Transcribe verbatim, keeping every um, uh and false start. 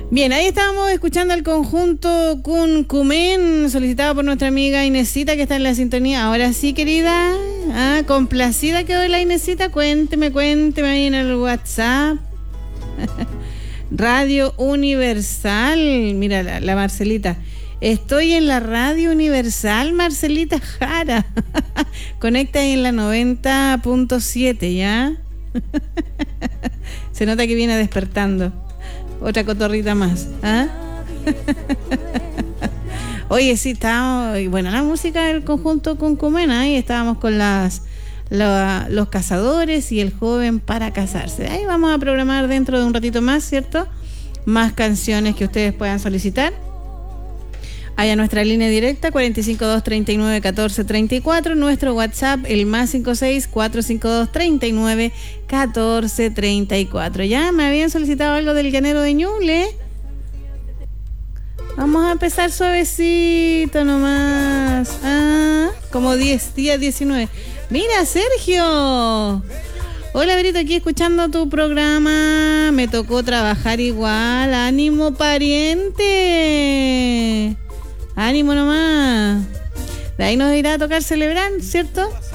Bien, ahí estábamos escuchando al conjunto Cuncumen, solicitado por nuestra amiga Inesita, que está en la sintonía. Ahora sí, querida, ah, complacida quedó la Inesita. Cuénteme, cuénteme ahí en el WhatsApp. Radio Universal, mira la, la Marcelita. Estoy en la Radio Universal, Marcelita Jara. Conecta ahí en la noventa punto siete, ¿ya? Se nota que viene despertando. Otra cotorrita más, ¿ah? Oye, sí, estábamos... Bueno, la música del conjunto Cuncumena, y estábamos con las la, los cazadores y el joven para casarse. Ahí vamos a programar dentro de un ratito más, ¿cierto? Más canciones que ustedes puedan solicitar. Hay a nuestra línea directa cuatro cinco dos, tres nueve, uno cuatro tres cuatro, nuestro WhatsApp el más cinco seis, cuatro cinco dos, tres nueve, uno cuatro tres cuatro. Ya me habían solicitado algo del llanero de Ñuble. Vamos a empezar suavecito nomás. Ah, como diez, día diecinueve. Mira, Sergio. Hola, Berito, aquí escuchando tu programa. Me tocó trabajar igual. Ánimo, pariente. Ánimo nomás. De ahí nos irá a tocar celebrar, ¿cierto?